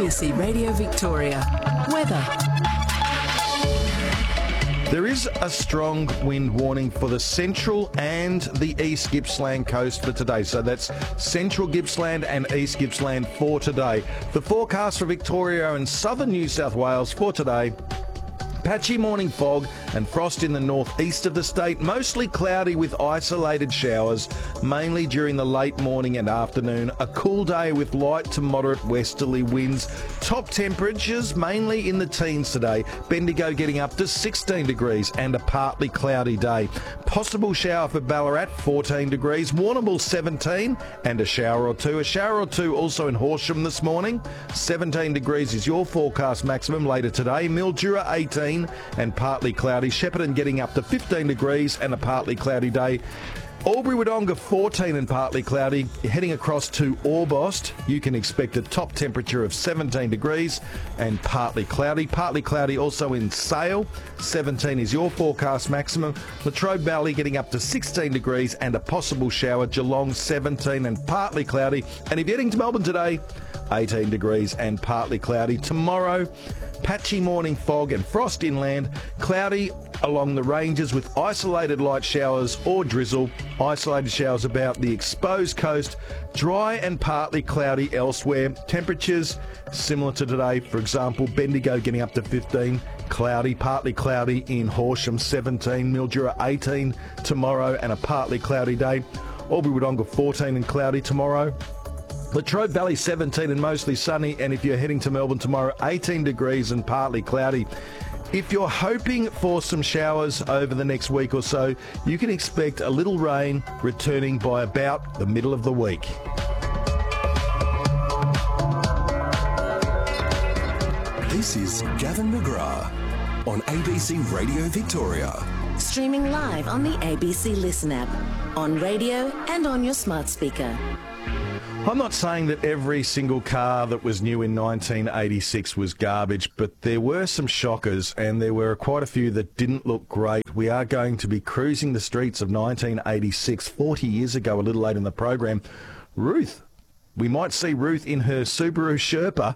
ABC Radio Victoria. Weather. There is a strong wind warning for the central and the East Gippsland coast for today. So that's central Gippsland and East Gippsland for today. The forecast for Victoria and southern New South Wales for today: patchy morning fog and frost in the northeast of the state, mostly cloudy with isolated showers, mainly during the late morning and afternoon. A cool day with light to moderate westerly winds. Top temperatures mainly in the teens today. Bendigo getting up to 16 degrees and a partly cloudy day. Possible shower for Ballarat, 14 degrees. Warrnambool, 17 and a shower or two. A shower or two also in Horsham this morning. 17 degrees is your forecast maximum later today. Mildura, 18 and partly cloudy. Shepparton getting up to 15 degrees and a partly cloudy day. Albury-Wodonga, 14 and partly cloudy. Heading across to Orbost, you can expect a top temperature of 17 degrees and partly cloudy. Partly cloudy also in Sale, 17 is your forecast maximum. Latrobe Valley getting up to 16 degrees and a possible shower. Geelong, 17 and partly cloudy. And if you're heading to Melbourne today, 18 degrees and partly cloudy. Tomorrow, patchy morning fog and frost inland, cloudy along the ranges with isolated light showers or drizzle. Isolated showers about the exposed coast, dry and partly cloudy elsewhere. Temperatures similar to today, for example, Bendigo getting up to 15, cloudy, partly cloudy in Horsham, 17, Mildura 18 tomorrow and a partly cloudy day. Albury-Wodonga 14 and cloudy tomorrow. Latrobe Valley 17 and mostly sunny, and if you're heading to Melbourne tomorrow, 18 degrees and partly cloudy. If you're hoping for some showers over the next week or so, you can expect a little rain returning by about the middle of the week. This is Gavin McGrath on ABC Radio Victoria. Streaming live on the ABC Listen app, on radio and on your smart speaker. I'm not saying that every single car that was new in 1986 was garbage, but there were some shockers and there were quite a few that didn't look great. We are going to be cruising the streets of 1986, 40 years ago, a little late in the program. Ruth, we might see Ruth in her Subaru Sherpa.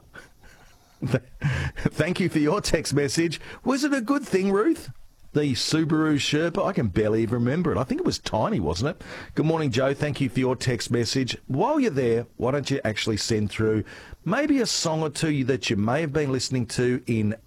Thank you for your text message. Was it a good thing, Ruth? The Subaru Sherpa, I can barely even remember it. I think it was tiny, wasn't it? Good morning, Joe. Thank you for your text message. While you're there, why don't you actually send through maybe a song or two that you may have been listening to in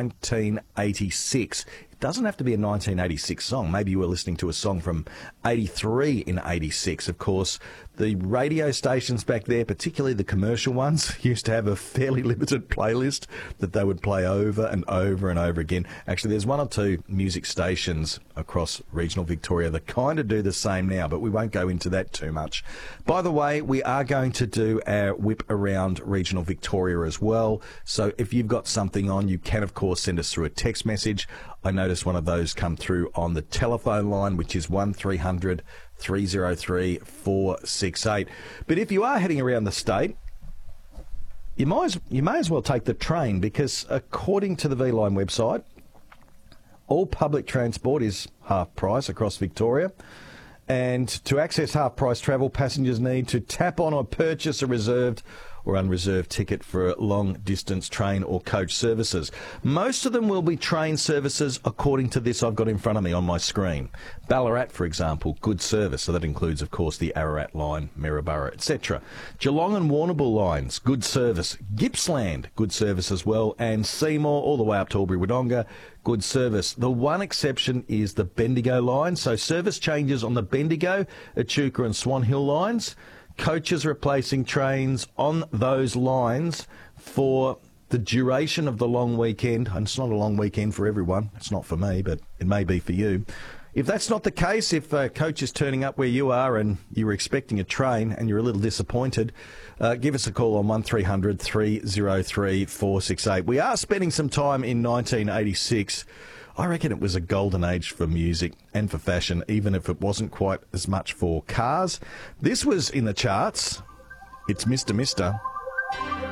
1986. It doesn't have to be a 1986 song. Maybe you were listening to a song from 83 in 86. Of course, the radio stations back there, particularly the commercial ones, used to have a fairly limited playlist that they would play over and over and over again. Actually, there's one or two music stations across regional Victoria that kind of do the same now, but we won't go into that too much. By the way, we are going to do our whip around regional Victoria as well. So if you've got something on, you can, of course, send us through a text message. I noticed one of those come through on the telephone line, which is 1300 303 468. But if you are heading around the state, you may as well take the train, because according to the V-Line website, all public transport is half price across Victoria. And to access half price travel, passengers need to tap on or purchase a reserved or unreserved ticket for long distance train or coach services. Most of them will be train services according to this I've got in front of me on my screen. Ballarat, for example, good service. So that includes, of course, the Ararat line, Maryborough, etc. Geelong and Warrnambool lines, good service. Gippsland, good service as well. And Seymour, all the way up to Albury-Wodonga, good service. The one exception is the Bendigo line. So service changes on the Bendigo, Echuca and Swan Hill lines. Coaches replacing trains on those lines for the duration of the long weekend. And it's not a long weekend for everyone. It's not for me, but it may be for you. If that's not the case, if a coach is turning up where you are and you were expecting a train and you're a little disappointed, give us a call on 1300 303 468. We are spending some time in 1986. I reckon it was a golden age for music and for fashion, even if it wasn't quite as much for cars. This was in the charts. It's Mr. Mister.